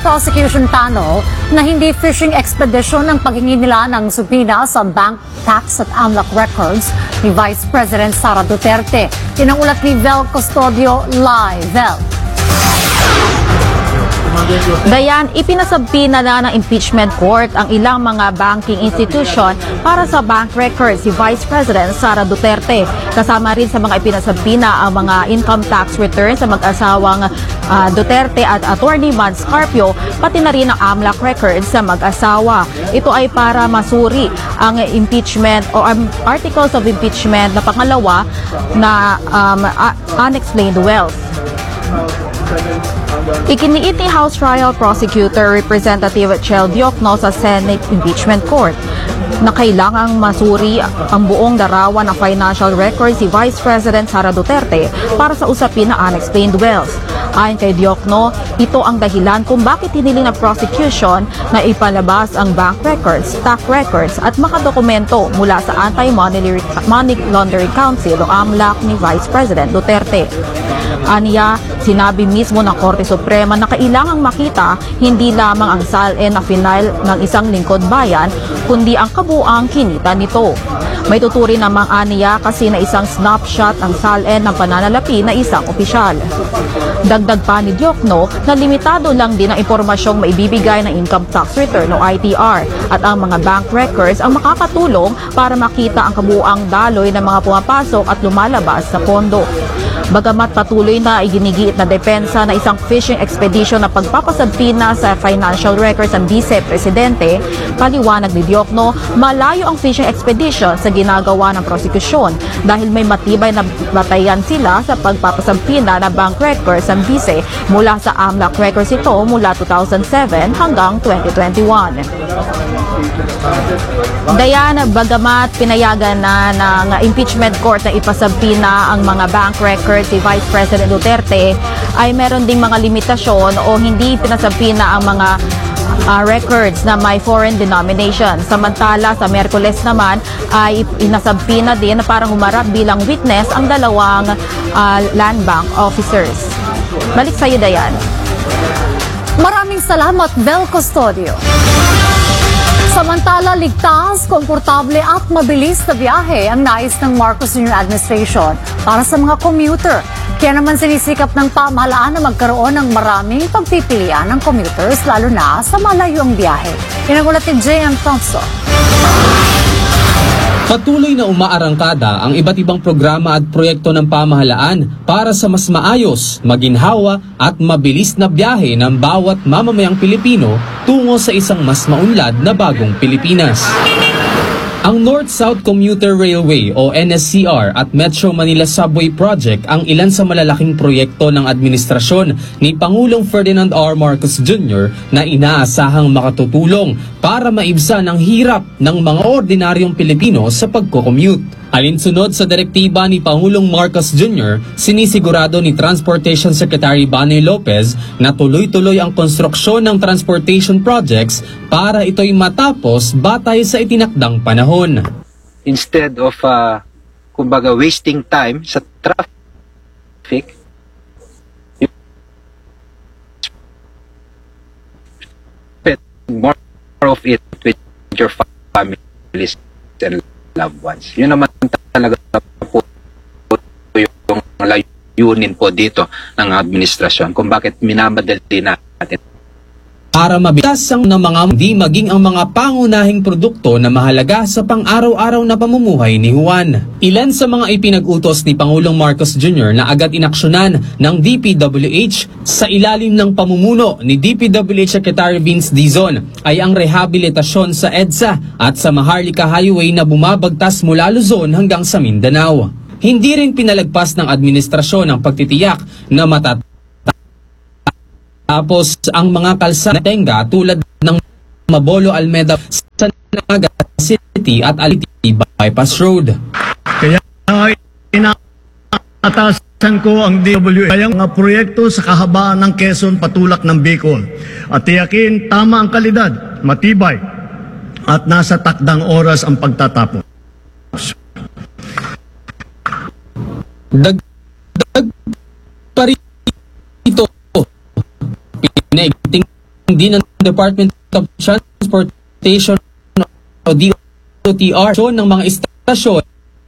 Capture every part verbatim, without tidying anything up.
Prosecution Panel na hindi fishing expedition ang paghingi nila ng subpoena sa bank tax at A M L A C records ni Vice President Sara Duterte. Yan ang ulat ni Vel Custodio live. Vel. Dayan, ipinasabpina na ng impeachment court ang ilang mga banking institution para sa bank records si Vice President Sara Duterte. Kasama rin sa mga ipinasabpina ang mga income tax returns sa mag-asawang uh, Duterte at Attorney Mads Carpio, pati na rin ang A M L A C records sa mag-asawa. Ito ay para masuri ang impeachment o um, articles of impeachment na pangalawa na um, unexplained wealth. Ikiniit ni House Trial Prosecutor Representative Chel Diokno sa Senate Impeachment Court na kailangang masuri ang buong larawan ng financial records si Vice President Sara Duterte para sa usapin na unexplained wealth. Ayon kay Diokno, ito ang dahilan kung bakit hiniling ng prosecution na ipalabas ang bank records, tax records at makadokumento mula sa Anti-Money Laundering Council o A M L A C ni Vice President Duterte. Aniya, sinabi mismo ng Korte Suprema na kailangang makita hindi lamang ang S A L E na final ng isang lingkod bayan, kundi ang kabuang kinita nito. May tuturin namang aniya kasi na isang snapshot ang S A L E ng pananalapi na isang opisyal. Dagdag pa ni Diokno na limitado lang din ang impormasyong maibibigay ng income tax return o I T R at ang mga bank records ang makakatulong para makita ang kabuang daloy ng mga pumapasok at lumalabas sa pondo. Bagamat patuloy na iginigiit na depensa na isang fishing expedition na pagpapasabpina sa financial records ng Vice Presidente, paliwanag ni Diokno, malayo ang fishing expedition sa ginagawa ng prosekusyon dahil may matibay na batayan sila sa pagpapasabpina ng bank records ng Vice mula sa A M L A C records ito mula two thousand seven hanggang twenty twenty-one. Dayan, bagamat pinayagan na ng impeachment court na ipasabpina ang mga bank records si Vice President Duterte, ay meron ding mga limitasyon o hindi pinasabpina ang mga uh, records na may foreign denomination. Samantala, sa Miyerkules naman ay inasabpina din na parang humarap bilang witness ang dalawang uh, land bank officers. Balik sa iyo, Dayan. Maraming salamat, Vel Custodio. Samantala, ligtas, komportable at mabilis na biyahe ang nais ng Marcos Junior Administration para sa mga commuter. Kaya naman sinisikap ng pamahalaan na magkaroon ng maraming pagpipilian ng commuters, lalo na sa malayuang biyahe. Yan ang ulat ni J M Thompson. Patuloy na umaarangkada ang iba't ibang programa at proyekto ng pamahalaan para sa mas maayos, maginhawa at mabilis na biyahe ng bawat mamamayang Pilipino tungo sa isang mas maunlad na bagong Pilipinas. Ang North-South Commuter Railway o N S C R at Metro Manila Subway Project ang ilan sa malalaking proyekto ng administrasyon ni Pangulong Ferdinand R. Marcos Junior na inaasahang makatutulong para maibsan ang hirap ng mga ordinaryong Pilipino sa pagko-commute. Alinsunod sa direktiba ni Pangulong Marcos Junior, sinisigurado ni Transportation Secretary Bani Lopez na tuloy-tuloy ang konstruksyon ng transportation projects para ito'y matapos batay sa itinakdang panahon. Instead of, uh, kumbaga, wasting time sa traffic, spend more of it with your families and loved ones. Yun naman talaga po yung layunin po dito ng administrasyon kung bakit minamadali natin. Para mabitas ang ng mga hindi maging ang mga pangunahing produkto na mahalaga sa pang-araw-araw na pamumuhay ni Juan. Ilan sa mga ipinag-utos ni Pangulong Marcos Junior na agad inaksyonan ng D P W H sa ilalim ng pamumuno ni D P W H Secretary Vince Dizon ay ang rehabilitasyon sa EDSA at sa Maharlika Highway na bumabagtas mula Luzon hanggang sa Mindanao. Hindi rin pinalagpas ng administrasyon ang pagtitiyak na matat Tapos ang mga kalsada Tenga tulad ng Mabolo Almeda sa Naga City at Aliti Bypass Road. Kaya inaatasan ko ang D W H ang mga proyekto sa kahabaan ng Quezon patulak ng Bicol at tiyakin tama ang kalidad, matibay at nasa takdang oras ang pagtatapos. Dagdag pa rito, pinaigting din ng Department of Transportation o D O T R ng mga istasyon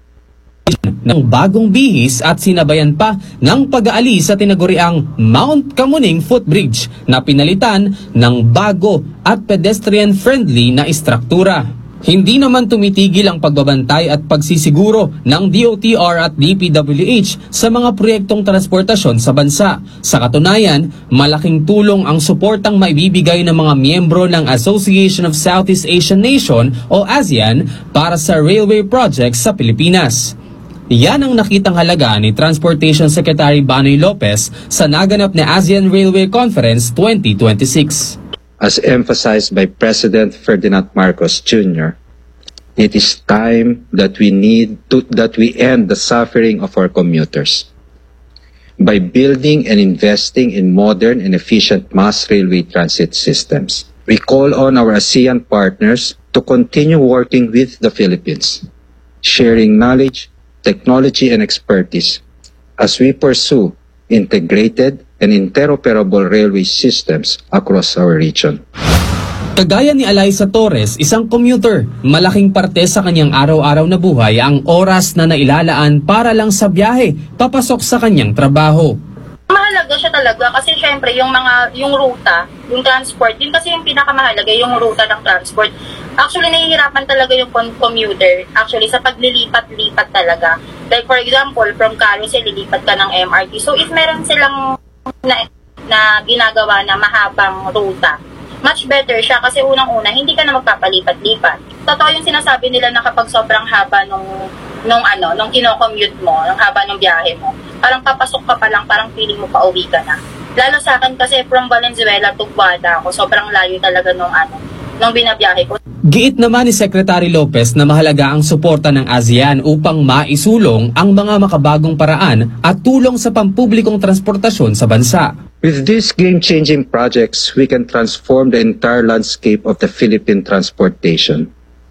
ng bagong bihis at sinabayan pa ng pag-aalis sa tinaguriang Mount Kamuning Footbridge na pinalitan ng bago at pedestrian-friendly na istruktura. Hindi naman tumitigil ang pagbabantay at pagsisiguro ng D O T R at D P W H sa mga proyektong transportasyon sa bansa. Sa katunayan, malaking tulong ang suportang maibibigay ng mga miyembro ng Association of Southeast Asian Nation o ASEAN para sa railway projects sa Pilipinas. Yan ang nakitang halaga ni Transportation Secretary Banoy Lopez sa naganap na ASEAN Railway Conference twenty twenty-six. As emphasized by President Ferdinand Marcos Junior, it is time that we need to, that we end the suffering of our commuters. By building and investing in modern and efficient mass railway transit systems, we call on our ASEAN partners to continue working with the Philippines, sharing knowledge, technology, and expertise as we pursue integrated and interoperable railway systems across our region. Kagaya ni Eliza Torres, isang commuter, malaking parte sa kanyang araw-araw na buhay ang oras na nailalaan para lang sa biyahe papasok sa kanyang trabaho. Mahalaga siya talaga kasi syempre yung mga yung ruta, yung transport, din kasi yung pinakamahalaga yung ruta ng transport. Actually nahihirapan talaga yung commuter actually sa paglilipat-lipat talaga. Like for example, from Carlos lilipat ka ng M R T. So if meron silang na, na ginagawa na mahabang ruta, much better siya kasi unang-una hindi ka na magpapalipat-lipat. Totoo yung sinasabi nila na kapag sobrang haba nung nung ano, nung kino-commute mo, nung haba ng biyahe mo, parang papasok ka pa lang, parang feeling mo pa uwi ka na. Lalo sa akin kasi from Valenzuela to Guada ako, sobrang layo talaga nung ano, nung binabiyahe ko. Giit naman ni Secretary Lopez na mahalaga ang suporta ng ASEAN upang maisulong ang mga makabagong paraan at tulong sa pampublikong transportasyon sa bansa. With these game-changing projects, we can transform the entire landscape of the Philippine transportation.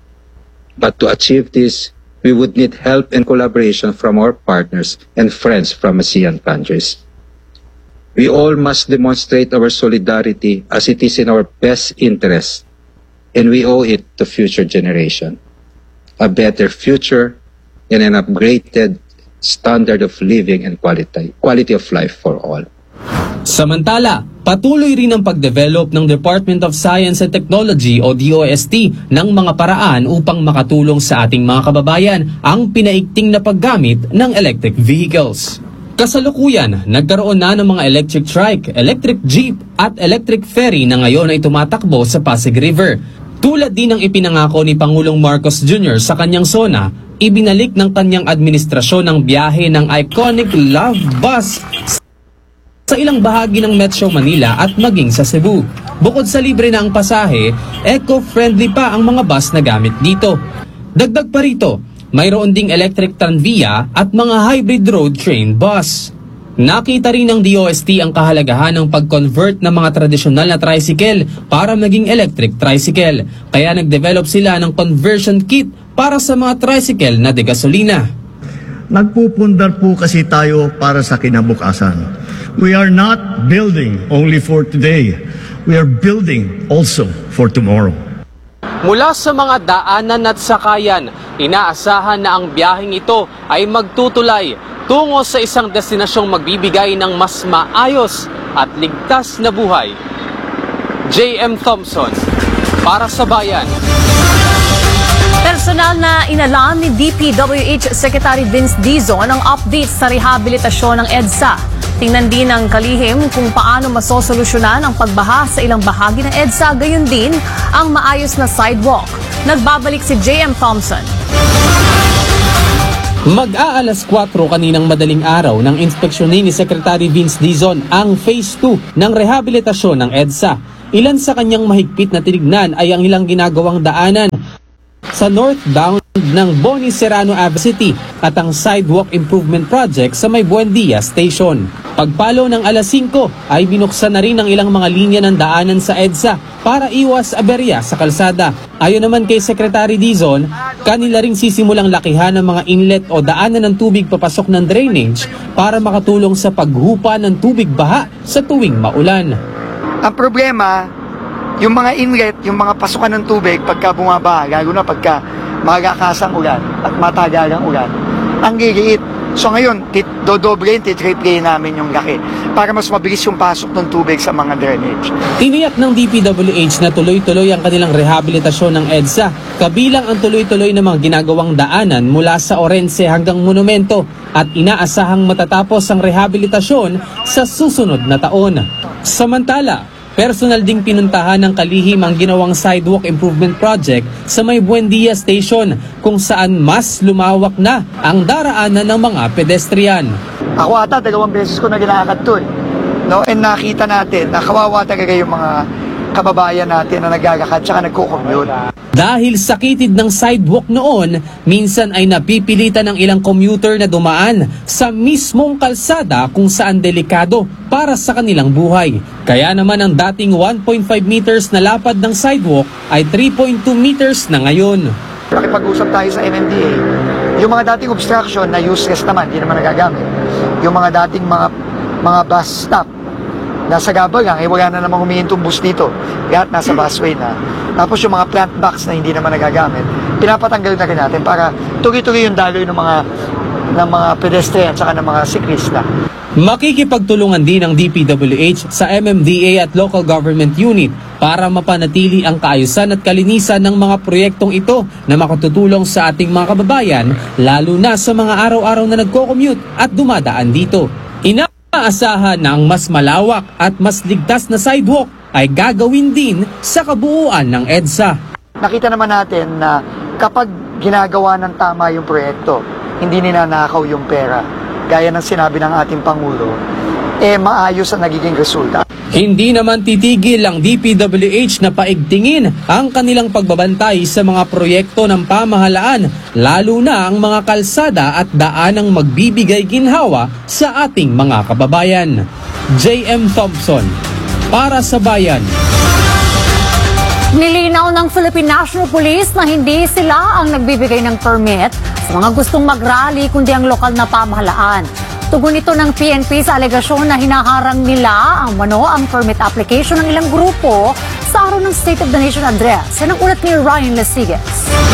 But to achieve this, we would need help and collaboration from our partners and friends from ASEAN countries. We all must demonstrate our solidarity as it is in our best interest, and we owe it to future generation. A better future and an upgraded standard of living and quality, quality of life for all. Samantala, patuloy rin ang pagdevelop ng Department of Science and Technology o D O S T ng mga paraan upang makatulong sa ating mga kababayan ang pinaigting na paggamit ng electric vehicles. Kasalukuyan, nagkaroon na ng mga electric trike, electric jeep at electric ferry na ngayon ay tumatakbo sa Pasig River. Tulad din ng ipinangako ni Pangulong Marcos Junior sa kanyang SONA, ibinalik ng kanyang administrasyon ang biyahe ng iconic Love Bus sa ilang bahagi ng Metro Manila at maging sa Cebu. Bukod sa libre na ang pasahe, eco-friendly pa ang mga bus na gamit dito. Dagdag pa rito, mayroon ding electric tranvia at mga hybrid road train bus. Nakita rin ng D O S T ang kahalagahan ng pag-convert ng mga tradisyonal na tricycle para maging electric tricycle. Kaya nag-develop sila ng conversion kit para sa mga tricycle na degasolina. Nagpupundar po kasi tayo para sa kinabukasan. We are not building only for today. We are building also for tomorrow. Mula sa mga daanan at sakayan, inaasahan na ang biyaheng ito ay magtutulay tungo sa isang destinasyong magbibigay ng mas maayos at ligtas na buhay. J M Thompson, para sa Bayan. Personal na inalam ni D P W H Secretary Vince Dizon ang update sa rehabilitasyon ng EDSA. Tingnan din ng kalihim kung paano masosolusyonan ang pagbaha sa ilang bahagi ng EDSA, gayon din ang maayos na sidewalk. Nagbabalik si J M Thompson. Mag-aalas kwatro kaninang madaling araw nang inspeksyonin ni Secretary Vince Dizon ang Phase two ng rehabilitasyon ng EDSA. Ilan sa kanyang mahigpit na tinignan ay ang ilang ginagawang daanan sa northbound ng Boni Serrano Avenue City at ang sidewalk improvement project sa May Buendia Station. Pagpalo ng alas singko ay binuksan na rin ang ilang mga linya ng daanan sa EDSA para iwas aberya sa kalsada. Ayon naman kay Secretary Dizon, kanila ring sisimulang lakihan ng mga inlet o daanan ng tubig papasok ng drainage para makatulong sa paghupa ng tubig baha sa tuwing maulan. Ang problema, yung mga inlet, yung mga pasukan ng tubig pagka bumabaha, lalo na pagka magakasang ulan at matagalang ulan, ang liliit. So ngayon, tit dodoblein, titriplein namin yung laki para mas mabilis yung pasok ng tubig sa mga drainage. Tiniyak ng D P W H na tuloy-tuloy ang kanilang rehabilitasyon ng EDSA, kabilang ang tuloy-tuloy na mga ginagawang daanan mula sa Orense hanggang Monumento at inaasahang matatapos ang rehabilitasyon sa susunod na taon. Samantala, personal ding pinuntahan ng kalihim ang ginawang sidewalk improvement project sa may Buendia Station kung saan mas lumawak na ang daraanan ng mga pedestrian. Ako ata, dalawang beses ko na ginakad to eh. No? And nakita natin na kawawa talaga yung mga kababayan natin na nagagakad tsaka nagko-commute. Dahil sa kitid ng sidewalk noon, minsan ay napipilitan ng ilang commuter na dumaan sa mismong kalsada kung saan delikado para sa kanilang buhay. Kaya naman ang dating one point five meters na lapad ng sidewalk ay three point two meters na ngayon. Pakipag-usap tayo sa M M D A, yung mga dating obstruction na useless naman, hindi naman nagagamit. Yung mga dating mga mga bus stop, nasa gabal lang, eh wala na namang humihintong bus dito. Lahat nasa busway na. Tapos yung mga plant box na hindi naman nagagamit, pinapatanggal na rin natin para tuloy-tuloy yung daloy ng mga ng mga pedestrian at ng mga siklista. Makikipagtulungan din ng D P W H sa M M D A at local government unit para mapanatili ang kaayusan at kalinisan ng mga proyektong ito na makatutulong sa ating mga kababayan, lalo na sa mga araw-araw na nagko-commute at dumadaan dito. Ina Inaasahan na ang mas malawak at mas ligtas na sidewalk ay gagawin din sa kabuuan ng EDSA. Nakita naman natin na kapag ginagawa ng tama yung proyekto, hindi ninanakaw yung pera, gaya ng sinabi ng ating Pangulo, eh maayos ang nagiging resulta. Hindi naman titigil ang D P W H na paigtingin ang kanilang pagbabantay sa mga proyekto ng pamahalaan, lalo na ang mga kalsada at daanang magbibigay ginhawa sa ating mga kababayan. J M Thompson, para sa Bayan. Nilinaw ng Philippine National Police na hindi sila ang nagbibigay ng permit sa mga gustong mag-rally kundi ang lokal na pamahalaan. Tugon ito ng P N P sa alegasyon na hinaharang nila ang mano ang permit application ng ilang grupo sa araw ng State of the Nation address. Yan ang ulat ni Ryan Lesigas.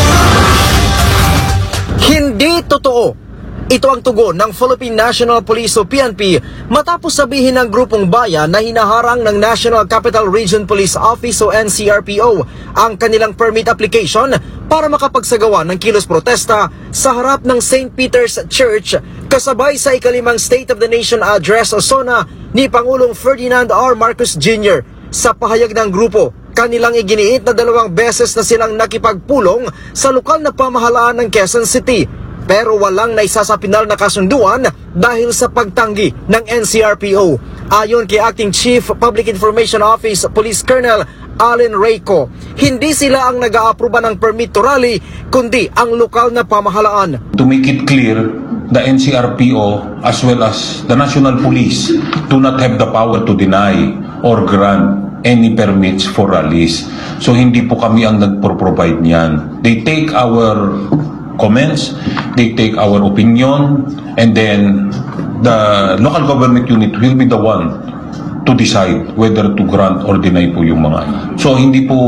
Hindi totoo. Ito ang tugon ng Philippine National Police o P N P matapos sabihin ng grupong bayan na hinaharang ng National Capital Region Police Office o N C R P O ang kanilang permit application para makapagsagawa ng kilos protesta sa harap ng Saint Peter's Church kasabay sa ikalimang State of the Nation Address o SONA ni Pangulong Ferdinand R. Marcos Junior Sa pahayag ng grupo, kanilang iginiit na dalawang beses na silang nakipagpulong sa lokal na pamahalaan ng Quezon City, pero walang naisasapinal na kasunduan dahil sa pagtanggi ng N C R P O. Ayon kay Acting Chief Public Information Office Police Colonel Allen Reyco, hindi sila ang nag-aaproba ng permit to rally, kundi ang lokal na pamahalaan. To make it clear, the N C R P O as well as the National Police do not have the power to deny or grant any permits for rallies. So hindi po kami ang nagpro-provide niyan. They take our comments, they take our opinion, and then the local government unit will be the one to decide whether to grant or deny po yung mga. So hindi po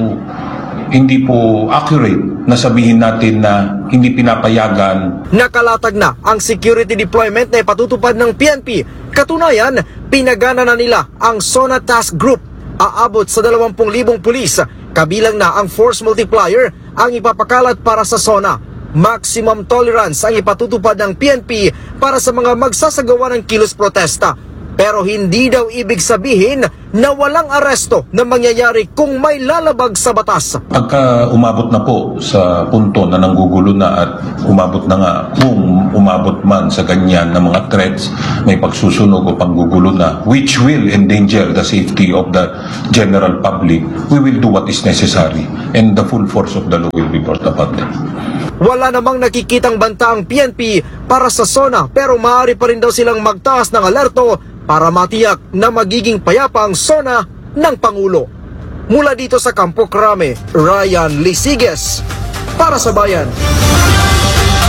hindi po accurate na sabihin natin na hindi pinapayagan. Nakalatag na ang security deployment na ipatutupad ng P N P. Katunayan, pinagana na nila ang SONA Task Group. Aabot sa dalawampung libong pulis, kabilang na ang force multiplier ang ipapakalat para sa SONA. Maximum tolerance ang ipatutupad ng P N P para sa mga magsasagawa ng kilos protesta. Pero hindi daw ibig sabihin na walang aresto na mangyayari kung may lalabag sa batas. Pagka umabot na po sa punto na nanggugulo na at umabot na nga, kung umabot man sa ganyan na mga threats, may pagsusunog o panggugulo na, which will endanger the safety of the general public, we will do what is necessary and the full force of the law will be brought upon them. Wala namang nakikitang banta ang P N P para sa SONA, pero maaari pa rin daw silang magtaas ng alerto para matiyak na magiging payapa ang SONA ng Pangulo. Mula dito sa Campo Crame, Ryan Lesigas, para sa Bayan. D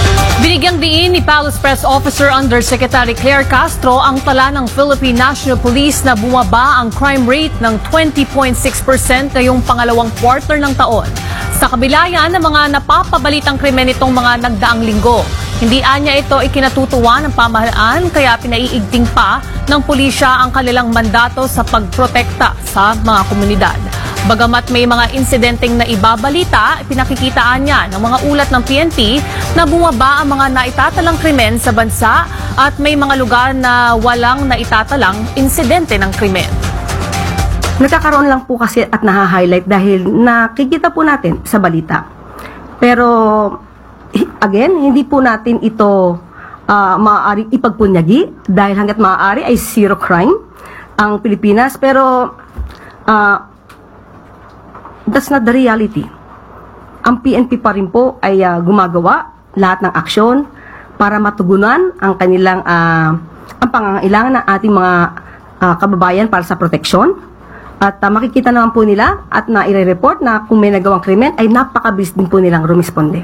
Binigyang diin ni Palace Press Officer Undersecretary Claire Castro ang tala ng Philippine National Police na bumaba ang crime rate ng twenty point six percent ngayong pangalawang quarter ng taon. Sa kabila yan ng mga napapabalitang krimen itong mga nagdaang linggo. Hindi anya ito ikinatutuwa ng pamahalaan kaya pinaiigting pa ng pulisya ang kanilang mandato sa pagprotekta sa mga komunidad. Bagamat may mga insidenteng na ibabalita, pinakikitaan niya ng mga ulat ng P N P na bumaba ang mga naitatalang krimen sa bansa at may mga lugar na walang naitatalang insidente ng krimen. Nagkakaroon lang po kasi at naha-highlight dahil nakikita po natin sa balita. Pero again, hindi po natin ito uh, maaari ipagpunyagi dahil hanggat maaari ay zero crime ang Pilipinas. Pero uh, that's not the reality. Ang P N P pa rin po ay uh, gumagawa lahat ng aksyon para matugunan ang kanilang uh, ang pangangailangan ng ating mga uh, kababayan para sa proteksyon. At uh, makikita naman po nila at na i-report na kung may nagawang krimen ay napakabilis din po nilang rumisponde.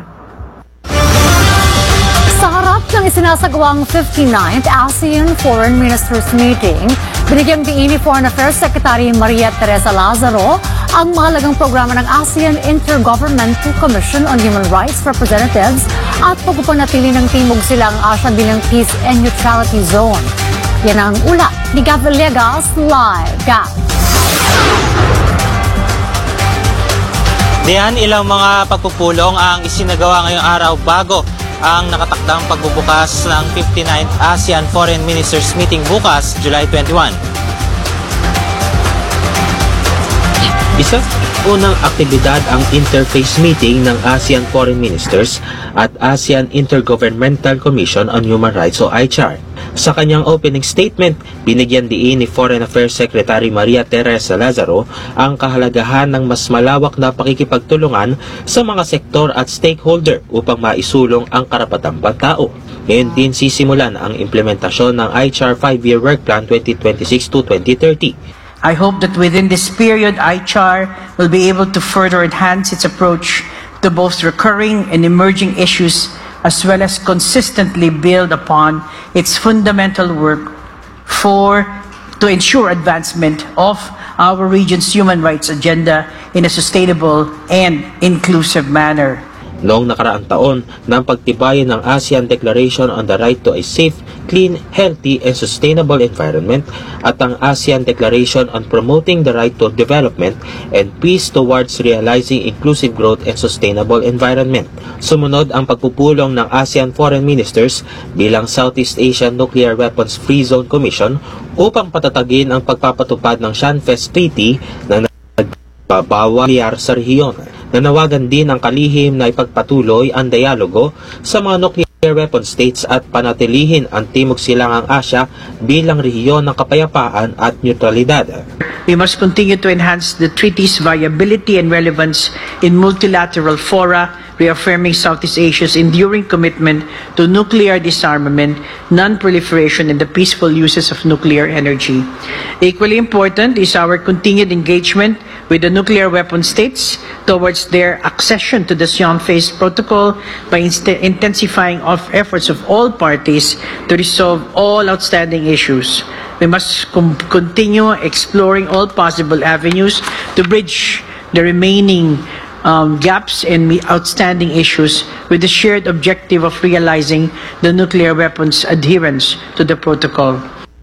Sa harap ng isinasagawang fifty-ninth ASEAN Foreign Ministers Meeting, binigyang diin ni Foreign Affairs Secretary Maria Teresa Lazaro ang mahalagang programa ng ASEAN Intergovernmental Commission on Human Rights Representatives at pagpapanatili ng Timog Silang Asya bilang Peace and Neutrality Zone. Yan ang ulat ni Gav Villegas live. Gav. Diyan ilang mga pagpupulong ang isinagawa ngayong araw bago ang nakatakdang pagbubukas ng fifty-ninth ASEAN Foreign Ministers Meeting bukas, July twenty-first. Isa unang aktibidad ang interface meeting ng ASEAN Foreign Ministers at ASEAN Intergovernmental Commission on Human Rights o I C H R. Sa kanyang opening statement, binigyan diin ni Foreign Affairs Secretary Maria Teresa Lazaro ang kahalagahan ng mas malawak na pakikipagtulungan sa mga sektor at stakeholder upang maisulong ang karapatang pantao. Ngayon din sisimulan ang implementasyon ng I C H R five-year Work Plan twenty twenty-six to twenty thirty. I hope that within this period, I C H R will be able to further enhance its approach to both recurring and emerging issues as well as consistently build upon its fundamental work for to ensure advancement of our region's human rights agenda in a sustainable and inclusive manner. Noong nakaraang taon, nang pagtibayin ng ASEAN Declaration on the Right to a Safe, Clean, Healthy, and Sustainable Environment at ang ASEAN Declaration on Promoting the Right to Development and Peace towards Realizing Inclusive Growth and Sustainable Environment. Sumunod ang pagpupulong ng ASEAN Foreign Ministers bilang Southeast Asian Nuclear Weapons Free Zone Commission upang patatagin ang pagpapatupad ng Shanfest Treaty na nagbabawal sa rehiyon. Nanawagan din ang kalihim na ipagpatuloy ang dialogo sa mga nuclear weapon states at panatilihin ang Timog Silangang Asya bilang rehiyon ng kapayapaan at neutralidad. We must continue to enhance the treaty's viability and relevance in multilateral fora, reaffirming Southeast Asia's enduring commitment to nuclear disarmament, non-proliferation, and the peaceful uses of nuclear energy. Equally important is our continued engagement with the nuclear weapon states towards their accession to the Shanfest Protocol by intensifying of efforts of all parties to resolve all outstanding issues. We must continue exploring all possible avenues to bridge the remaining um, gaps and outstanding issues with the shared objective of realizing the nuclear weapons adherence to the protocol.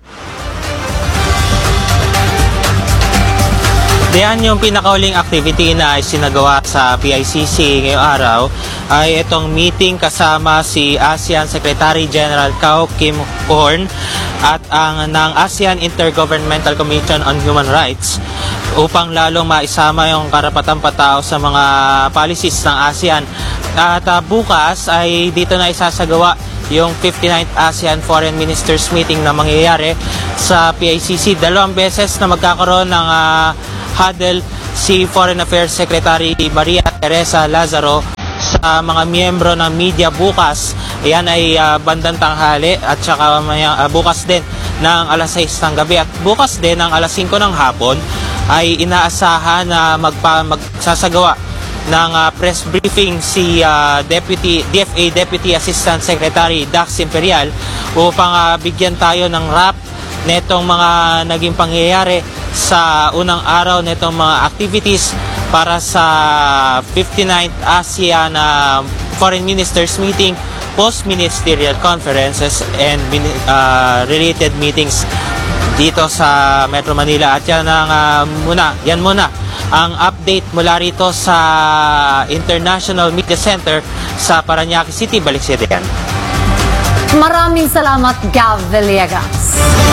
Diyan yung pinakauling activity na isinagawa sa P I C C ngayong araw ay itong meeting kasama si ASEAN Secretary General Kao Kim Horn at ang ng ASEAN Intergovernmental Commission on Human Rights upang lalong maisama yung karapatang patao sa mga policies ng ASEAN. At uh, bukas ay dito na isasagawa yung fifty-ninth ASEAN Foreign Ministers Meeting na mangyayari sa P I C C. Dalawang beses na magkakaroon ng uh, huddle si Foreign Affairs Secretary Maria Teresa Lazaro sa mga miyembro ng media bukas. Yan ay uh, bandang tanghali at saka uh, bukas din ng alas sais ng gabi at bukas din ng alas singko ng hapon ay inaasahan na magpa, magsasagawa ng uh, press briefing si uh, Deputy D F A Deputy Assistant Secretary Dax Imperial upang uh, bigyan tayo ng wrap netong mga naging pangyayari sa unang araw netong mga activities para sa fifty-ninth ASEAN uh, Foreign Ministers Meeting, post-ministerial conferences and uh, related meetings dito sa Metro Manila. At yan ang uh, muna, yan muna ang update mula rito sa International Media Center sa Parañaque City. Balik siya diyan. Maraming salamat, Gav Villegas.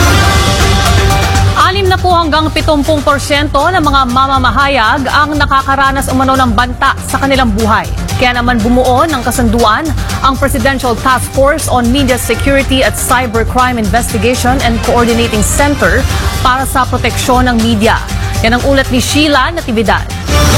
Anim na po hanggang pitongpong porsyento ng mga mamamahayag ang nakakaranas umano ng banta sa kanilang buhay. Kaya naman bumuo ng kasunduan ang Presidential Task Force on Media Security at Cybercrime Investigation and Coordinating Center para sa proteksyon ng media. Yan ang ulat ni Sheila Natividad.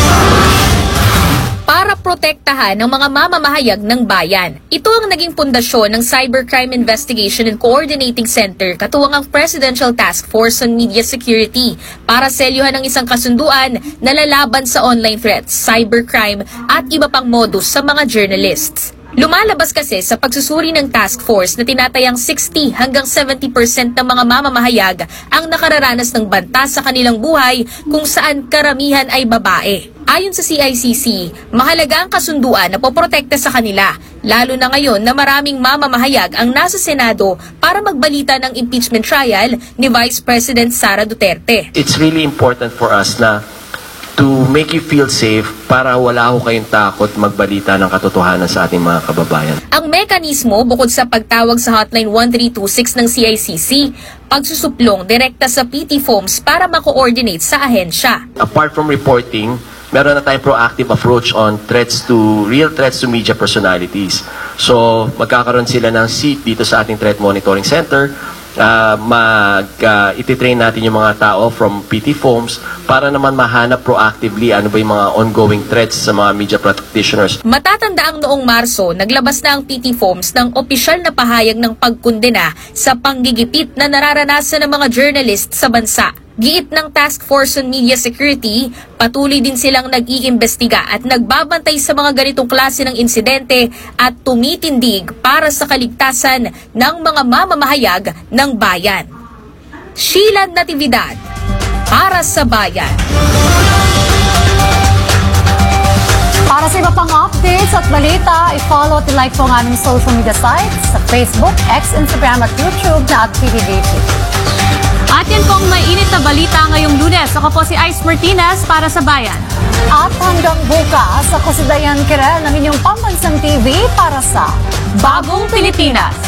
Para protektahan ng mga mamamahayag ng bayan. Ito ang naging pundasyon ng Cybercrime Investigation and Coordinating Center katuwang ang Presidential Task Force on Media Security para selyuhan ng isang kasunduan na lalaban sa online threats, cybercrime at iba pang modus sa mga journalists. Lumalabas kasi sa pagsusuri ng task force na tinatayang sixty hanggang seventy percent ng mga mamamahayag ang nakararanas ng banta sa kanilang buhay kung saan karamihan ay babae. Ayon sa C I C C, mahalaga ang kasunduan na poprotekta sa kanila, lalo na ngayon na maraming mamamahayag ang nasa Senado para magbalita ng impeachment trial ni Vice President Sara Duterte. It's really important for us na to make you feel safe para wala ho kayong takot magbalita ng katotohanan sa ating mga kababayan. Ang mekanismo bukod sa pagtawag sa hotline one three two six ng C I C C, pagsusuplong direkta sa P T F O M S para ma-coordinate sa ahensya. Apart from reporting, meron na tayong proactive approach on threats to, real threats to media personalities. So, magkakaroon sila ng seat dito sa ating Threat Monitoring Center. Uh, mag, uh, ititrain natin yung mga tao from P T F O M S para naman mahanap proactively ano ba yung mga ongoing threats sa mga media practitioners. Matatandaang noong Marso, naglabas na ang P T F O M S ng opisyal na pahayag ng pagkondena sa panggigipit na nararanasan ng mga journalist sa bansa. Giit ng Task Force on Media Security, patuloy din silang nag-iimbestiga at nagbabantay sa mga ganitong klase ng insidente at tumitindig para sa kaligtasan ng mga mamamahayag ng bayan. Sheila Natividad, para sa Bayan. Para sa iba pang updates at balita, i-follow at i-like po ang aming social media sites sa Facebook, X, Instagram at YouTube na at P D B T. At yan pong may init na balita ngayong Lunes. Ako po si Ice Martinez para sa Bayan. At hanggang bukas, ako si Dayan Kirel ng inyong pambansang T V para sa Bagong Pilipinas.